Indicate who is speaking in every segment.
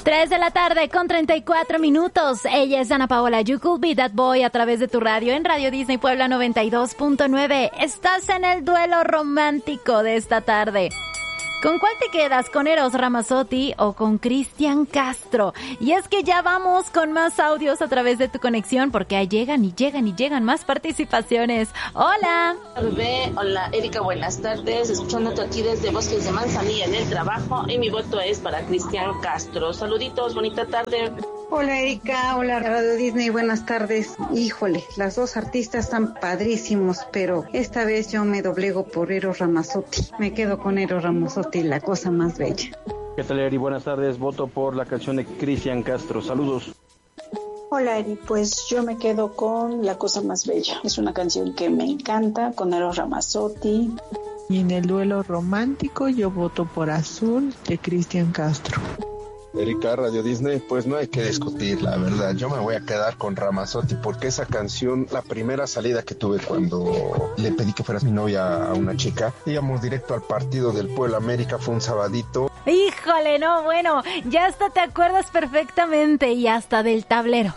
Speaker 1: 3 de la tarde con 34 minutos. Ella es Ana Paola. You Could Be That Boy a través de tu radio en Radio Disney Puebla 92.9. Estás en el duelo romántico de esta tarde. ¿Con cuál te quedas? ¿Con Eros Ramazzotti o con Cristian Castro? Y es que ya vamos con más audios a través de tu conexión porque ahí llegan más participaciones. ¡Hola!
Speaker 2: Hola, Erika, buenas tardes. Escuchándote aquí desde Bosques de Manzanilla en el trabajo y mi voto es para Cristian Castro. Saluditos, bonita tarde.
Speaker 3: Hola Erika, hola Radio Disney, buenas tardes. Híjole, las dos artistas están padrísimos, pero esta vez yo me doblego por Eros Ramazzotti. Me quedo con Eros Ramazzotti, la cosa más bella.
Speaker 4: ¿Qué tal, Eri? Buenas tardes. Voto por la canción de Cristian Castro. Saludos.
Speaker 5: Hola Eri, pues yo me quedo con La cosa más bella. Es una canción que me encanta, con Eros Ramazzotti.
Speaker 6: Y en el duelo romántico yo voto por Azul de Cristian Castro.
Speaker 7: Erika, Radio Disney, pues no hay que discutir, la verdad. Yo me voy a quedar con Ramazzotti porque esa canción, la primera salida que tuve cuando le pedí que fueras mi novia a una chica, íbamos directo al partido del Puebla América, fue un sabadito.
Speaker 1: Híjole, no, bueno, ya hasta te acuerdas perfectamente y hasta del tablero.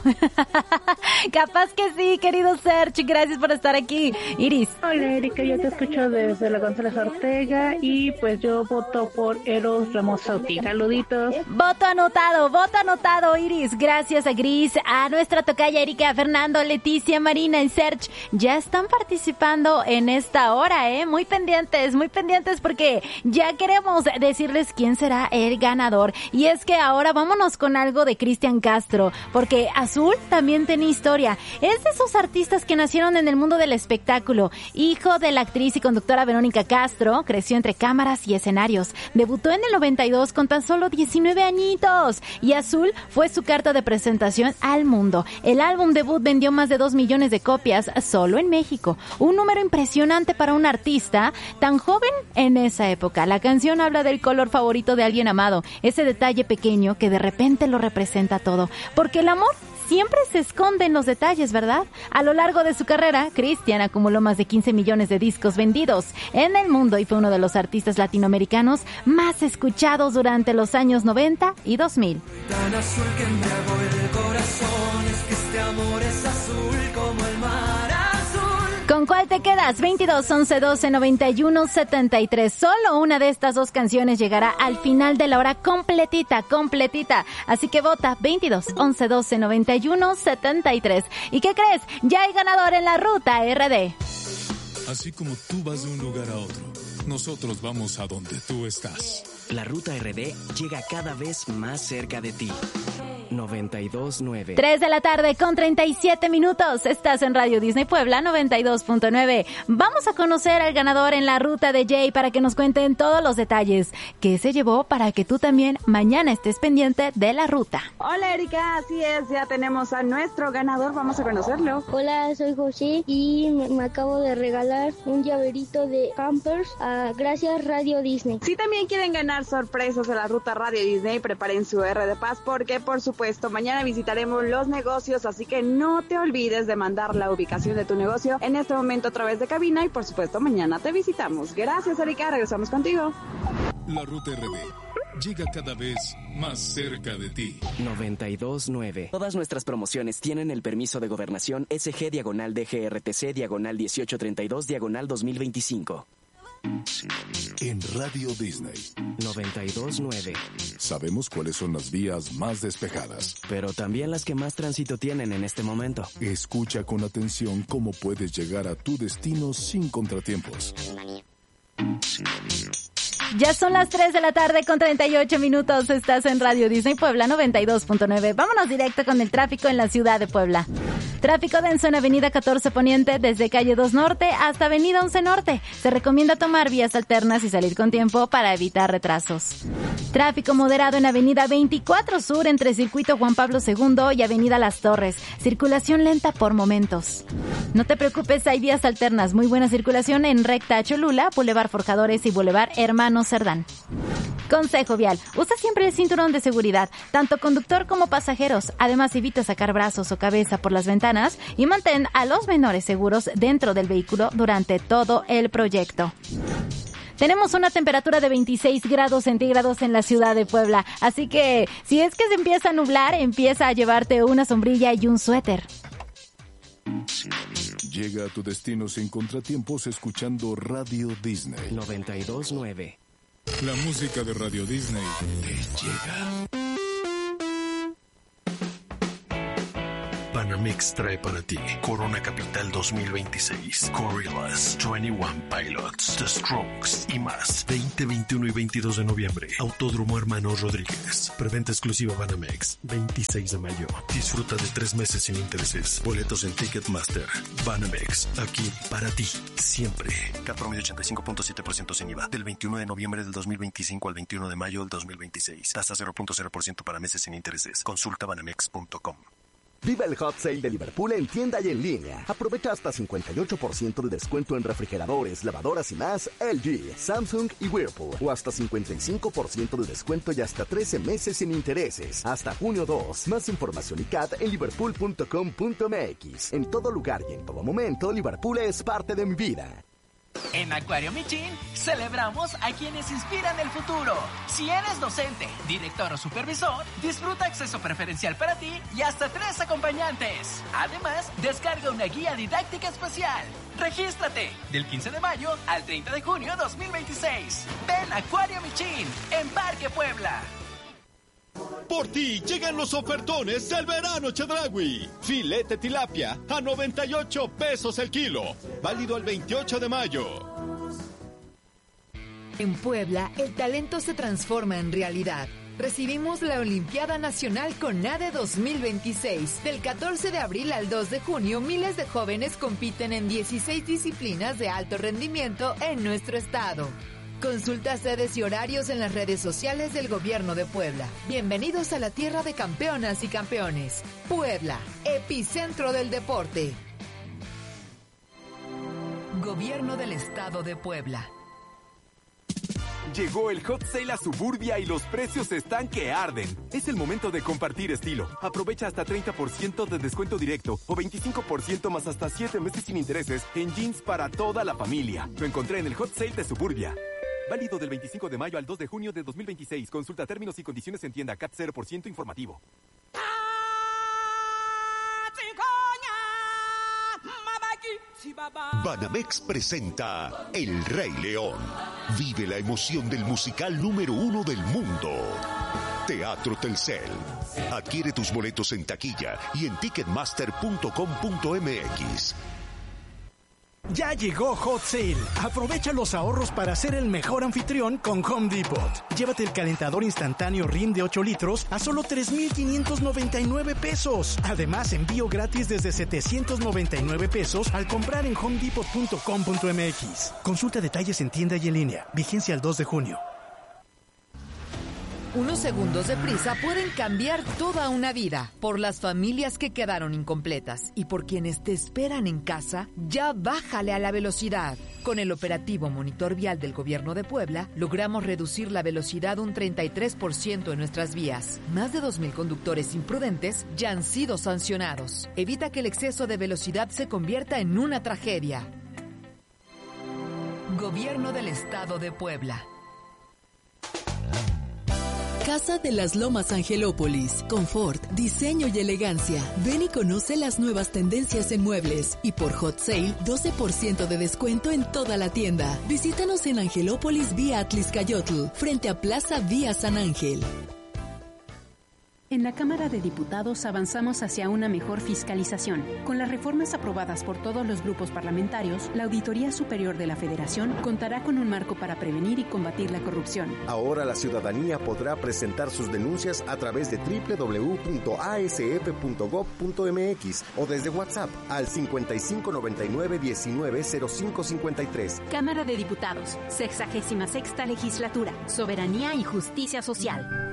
Speaker 1: Capaz que sí, querido Serge, gracias por estar aquí. Iris.
Speaker 8: Hola Erika, yo te escucho desde la González Ortega y pues yo voto por Eros Ramazzotti. Saluditos.
Speaker 1: Voto anotado, Iris. Gracias a Gris, a nuestra tocaya Erika, a Fernando, Leticia, Marina y Serge. Ya están participando en esta hora, muy pendientes porque ya queremos decirles quién será el ganador. Y es que ahora vámonos con algo de Cristian Castro, porque Azul también tiene historia. Es de esos artistas que nacieron en el mundo del espectáculo. Hijo de la actriz y conductora Verónica Castro, creció entre cámaras y escenarios. Debutó en el 92 con tan solo 19 añitos. Y Azul fue su carta de presentación al mundo. El álbum debut vendió más de 2 millones de copias solo en México. Un número impresionante para un artista tan joven en esa época. La canción habla del color favorito de alguien amado, ese detalle pequeño que de repente lo representa todo, porque el amor siempre se esconde en los detalles, ¿verdad? A lo largo de su carrera, Cristian acumuló más de 15 millones de discos vendidos en el mundo y fue uno de los artistas latinoamericanos más escuchados durante los años 90 y 2000.
Speaker 9: Tan azul que embriagó el corazón, es que este amor es azul como el mar azul.
Speaker 1: ¿Con cuál te quedas? 22 11 12 91 73. Solo una de estas dos canciones llegará al final de la hora completita. Así que vota 22 11 12 91 73. ¿Y qué crees? Ya hay ganador en la ruta RD.
Speaker 10: Así como tú vas de un lugar a otro, nosotros vamos a donde tú estás.
Speaker 11: La ruta RD llega cada vez más cerca de ti. 92.9.
Speaker 1: 3 de la tarde con 37 minutos. Estás en Radio Disney Puebla 92.9. Vamos a conocer al ganador en la ruta de Jay para que nos cuenten todos los detalles que se llevó para que tú también mañana estés pendiente de la ruta.
Speaker 12: Hola Erika, así es, ya tenemos a nuestro ganador, vamos a conocerlo.
Speaker 13: Hola, soy José y me acabo de regalar un llaverito de Pampers. Gracias Radio Disney.
Speaker 12: Si también quieren ganar sorpresas de la ruta Radio Disney, preparen su R de Paz porque por supuesto mañana visitaremos los negocios, así que no te olvides de mandar la ubicación de tu negocio en este momento a través de cabina y por supuesto mañana te visitamos. Gracias Erika, regresamos contigo.
Speaker 10: La ruta RD llega cada vez más cerca de ti.
Speaker 11: 92.9. Todas nuestras promociones tienen el permiso de gobernación SG-DGRTC/1832/2025.
Speaker 10: En Radio Disney
Speaker 11: 92.9.
Speaker 10: Sabemos cuáles son las vías más despejadas,
Speaker 11: pero también las que más tránsito tienen en este momento.
Speaker 10: Escucha con atención cómo puedes llegar a tu destino sin contratiempos.
Speaker 1: Ya son las 3 de la tarde con 38 minutos. Estás en Radio Disney Puebla 92.9. Vámonos directo con el tráfico en la ciudad de Puebla. Tráfico denso en Avenida 14 Poniente desde Calle 2 Norte hasta Avenida 11 Norte. Se recomienda tomar vías alternas y salir con tiempo para evitar retrasos. Tráfico moderado en Avenida 24 Sur entre Circuito Juan Pablo II y Avenida Las Torres. Circulación lenta por momentos. No te preocupes, hay vías alternas. Muy buena circulación en recta a Cholula, Boulevard Forjadores y Boulevard Hermano Cerdán. Consejo vial: usa siempre el cinturón de seguridad, tanto conductor como pasajeros. Además, evita sacar brazos o cabeza por las ventanas y mantén a los menores seguros dentro del vehículo durante todo el proyecto. tenemos una temperatura de 26 grados centígrados en la ciudad de Puebla. Así que si es que se empieza a nublar, empieza a llevarte una sombrilla y un suéter.
Speaker 10: Llega a tu destino sin contratiempos escuchando Radio Disney
Speaker 11: 92.9.
Speaker 10: La música de Radio Disney te llega.
Speaker 14: Banamex trae para ti Corona Capital 2026, Gorillaz, 21 Pilots, The Strokes y más. 20, 21 y 22 de noviembre, Autódromo Hermanos Rodríguez. Preventa exclusiva Banamex, 26 de mayo. Disfruta de 3 meses sin intereses. Boletos en Ticketmaster. Banamex, aquí para ti, siempre. CAT promedio 85.7% sin IVA. Del 21 de noviembre del 2025 al 21 de mayo del 2026. Tasa 0.0% para meses sin intereses. Consulta banamex.com.
Speaker 15: Viva el Hot Sale de Liverpool en tienda y en línea. Aprovecha hasta 58% de descuento en refrigeradores, lavadoras y más LG, Samsung y Whirlpool. O hasta 55% de descuento y hasta 13 meses sin intereses. Hasta junio 2. Más información y CAT en liverpool.com.mx. En todo lugar y en todo momento, Liverpool es parte de mi vida.
Speaker 16: En Acuario Michin celebramos a quienes inspiran el futuro. Si eres docente, director o supervisor, disfruta acceso preferencial para ti y hasta 3 acompañantes. Además, descarga una guía didáctica especial. Regístrate del 15 de mayo al 30 de junio 2026. Ven a Acuario Michin en Parque Puebla.
Speaker 17: Por ti llegan los ofertones del verano Chedraui. Filete tilapia a 98 pesos el kilo. Válido el 28 de mayo.
Speaker 18: En Puebla, el talento se transforma en realidad. Recibimos la Olimpiada Nacional CONADE 2026. Del 14 de abril al 2 de junio, miles de jóvenes compiten en 16 disciplinas de alto rendimiento en nuestro estado. Consulta sedes y horarios en las redes sociales del Gobierno de Puebla. Bienvenidos a la tierra de campeonas y campeones. Puebla, epicentro del deporte. Gobierno del Estado de Puebla.
Speaker 19: Llegó el Hot Sale a Suburbia y los precios están que arden. Es el momento de compartir estilo. Aprovecha hasta 30% de descuento directo o 25% más hasta 7 meses sin intereses en jeans para toda la familia. Lo encontré en el Hot Sale de Suburbia. Válido del 25 de mayo al 2 de junio de 2026. Consulta términos y condiciones en tienda. CAT 0% informativo.
Speaker 20: Banamex presenta El Rey León. Vive la emoción del musical número 1 del mundo. Teatro Telcel. Adquiere tus boletos en taquilla y en ticketmaster.com.mx.
Speaker 21: Ya llegó Hot Sale. Aprovecha los ahorros para ser el mejor anfitrión con Home Depot. Llévate el calentador instantáneo Rim de 8 litros a solo 3,599 pesos. Además, envío gratis desde 799 pesos al comprar en homedepot.com.mx. Consulta detalles en tienda y en línea. Vigencia al 2 de junio.
Speaker 18: Unos segundos de prisa pueden cambiar toda una vida. Por las familias que quedaron incompletas y por quienes te esperan en casa, ya bájale a la velocidad. Con el operativo Monitor Vial del Gobierno de Puebla, logramos reducir la velocidad un 33% en nuestras vías. Más de 2,000 conductores imprudentes ya han sido sancionados. Evita que el exceso de velocidad se convierta en una tragedia. Gobierno del Estado de Puebla.
Speaker 22: Casa de las Lomas Angelópolis. Confort, diseño y elegancia. Ven y conoce las nuevas tendencias en muebles. Y por Hot Sale, 12% de descuento en toda la tienda. Visítanos en Angelópolis vía Atlixcayotl, frente a Plaza Vía San Ángel.
Speaker 23: En la Cámara de Diputados avanzamos hacia una mejor fiscalización. Con las reformas aprobadas por todos los grupos parlamentarios, la Auditoría Superior de la Federación contará con un marco para prevenir y combatir la corrupción.
Speaker 24: Ahora la ciudadanía podrá presentar sus denuncias a través de www.asf.gov.mx o desde WhatsApp al 5599-190553.
Speaker 23: Cámara de Diputados, 66ª Legislatura, Soberanía y Justicia Social.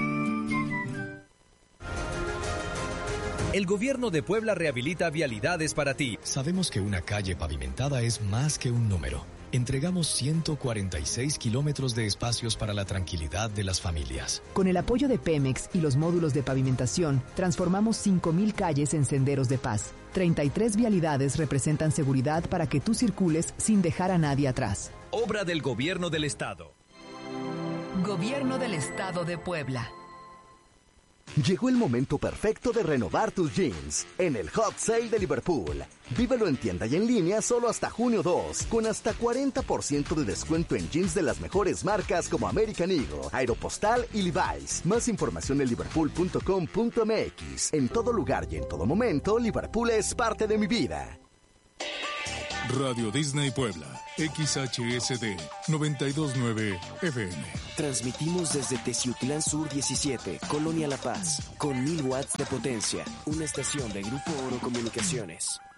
Speaker 25: El Gobierno de Puebla rehabilita vialidades para ti.
Speaker 26: Sabemos que una calle pavimentada es más que un número. Entregamos 146 kilómetros de espacios para la tranquilidad de las familias.
Speaker 27: Con el apoyo de Pemex y los módulos de pavimentación, transformamos 5,000 calles en senderos de paz. 33 vialidades representan seguridad para que tú circules sin dejar a nadie atrás.
Speaker 25: obra del Gobierno del Estado.
Speaker 18: Gobierno del Estado de Puebla.
Speaker 15: Llegó el momento perfecto de renovar tus jeans en el Hot Sale de Liverpool. Vívelo en tienda y en línea solo hasta junio 2, con hasta 40% de descuento en jeans de las mejores marcas como American Eagle, Aeropostal y Levi's. Más información en liverpool.com.mx. En todo lugar y en todo momento, Liverpool es parte de mi vida.
Speaker 10: Radio Disney Puebla, XHSD 929 FM.
Speaker 11: Transmitimos desde Teciutlán Sur 17, Colonia La Paz, con 1000 watts de potencia. Una estación de Grupo Oro Comunicaciones.